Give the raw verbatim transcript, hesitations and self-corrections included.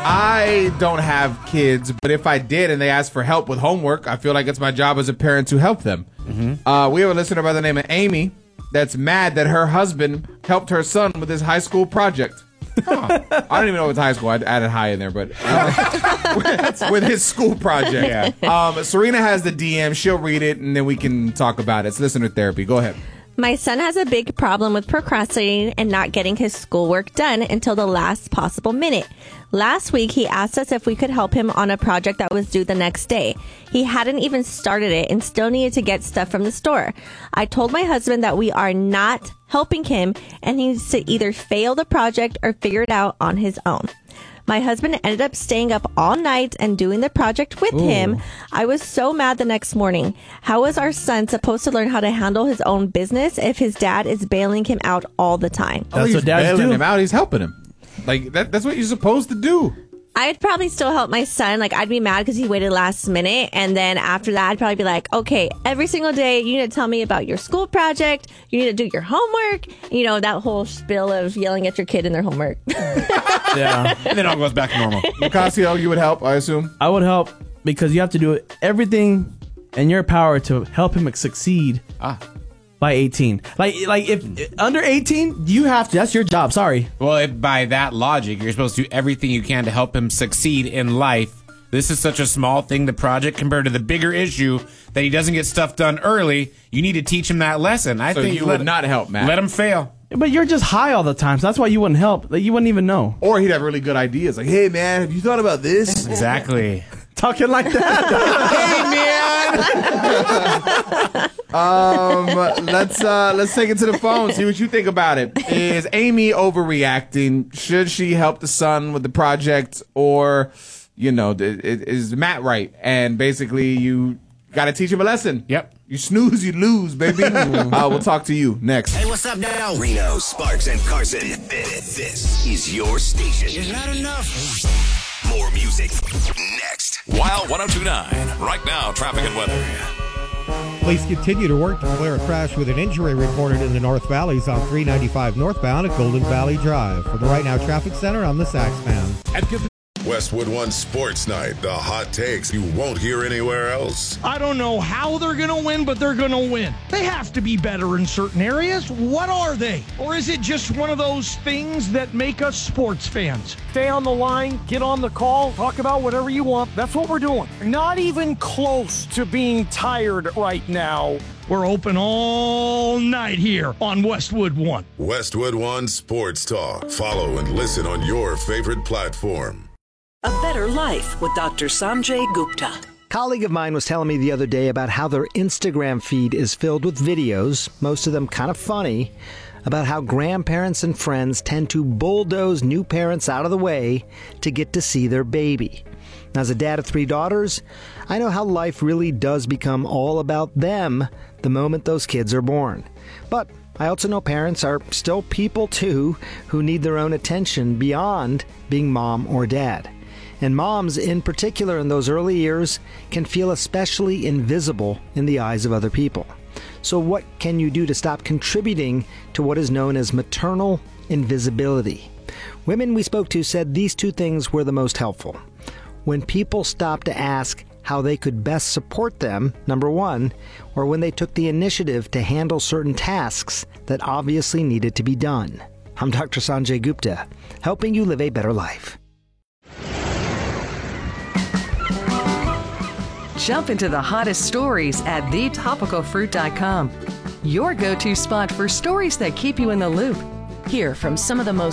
I don't have kids, but if I did and they asked for help with homework, I feel like it's my job as a parent to help them. Mm-hmm. Uh, we have a listener by the name of Amy that's mad that her husband helped her son with his high school project. Huh. I don't even know if it's high school. I added high in there, but uh, with his school project. Yeah. Um, Serena has the D M. She'll read it, and then we can talk about it. It's listener therapy. Go ahead. My son has a big problem with procrastinating and not getting his schoolwork done until the last possible minute. Last week, he asked us if we could help him on a project that was due the next day. He hadn't even started it and still needed to get stuff from the store. I told my husband that we are not helping him and he needs to either fail the project or figure it out on his own. My husband ended up staying up all night and doing the project with Ooh. him. I was so mad the next morning. How is our son supposed to learn how to handle his own business if his dad is bailing him out all the time? Oh, he's what dads bailing do. him out. He's helping him. Like, that, that's what you're supposed to do. I'd probably still help my son. Like, I'd be mad because he waited last minute. And then after that, I'd probably be like, okay, every single day, you need to tell me about your school project. You need to do your homework. You know, that whole spiel of yelling at your kid in their homework. Yeah. And then it all goes back to normal. Nicasio, you would help, I assume? I would help because you have to do everything in your power to help him succeed. Ah. By eighteen. Like, like if under eighteen, you have to. That's your job. Sorry. Well, if by that logic, you're supposed to do everything you can to help him succeed in life. This is such a small thing, the project, compared to the bigger issue that he doesn't get stuff done early. You need to teach him that lesson. I so think you would let, not help, Matt. Let him fail. But you're just high all the time, so that's why you wouldn't help. Like, you wouldn't even know. Or he'd have really good ideas. Like, hey, man, have you thought about this? Exactly. Talking like that. Hey, man. um, let's uh, let's take it to the phone. See what you think about it. Is Amy overreacting? Should she help the son with the project, or you know, is Matt right? And basically, you got to teach him a lesson. Yep. You snooze, you lose, baby. uh, we'll talk to you next. Hey, what's up now? Reno, Sparks, and Carson. This, this is your station. It's not enough. More music next. Wild one oh two point nine. Right now, traffic and weather. Police continue to work to clear a crash with an injury reported in the North Valleys on three ninety-five northbound at Golden Valley Drive. For the Right Now Traffic Center, I'm the Sax Man. Westwood One Sports Night. The hot takes you won't hear anywhere else. I don't know how they're going to win, but they're going to win. They have to be better in certain areas. What are they? Or is it just one of those things that make us sports fans? Stay on the line, get on the call, talk about whatever you want. That's what we're doing. Not even close to being tired right now. We're open all night here on Westwood One. Westwood One Sports Talk. Follow and listen on your favorite platform. A Better Life with Doctor Sanjay Gupta. A colleague of mine was telling me the other day about how their Instagram feed is filled with videos, most of them kind of funny, about how grandparents and friends tend to bulldoze new parents out of the way to get to see their baby. As a dad of three daughters, I know how life really does become all about them the moment those kids are born. But I also know parents are still people too who need their own attention beyond being mom or dad. And moms, in particular in those early years, can feel especially invisible in the eyes of other people. So what can you do to stop contributing to what is known as maternal invisibility? Women we spoke to said these two things were the most helpful. When people stopped to ask how they could best support them, number one, or when they took the initiative to handle certain tasks that obviously needed to be done. I'm Doctor Sanjay Gupta, helping you live a better life. Jump into the hottest stories at the topical fruit dot com. Your go-to spot for stories that keep you in the loop. Hear from some of the most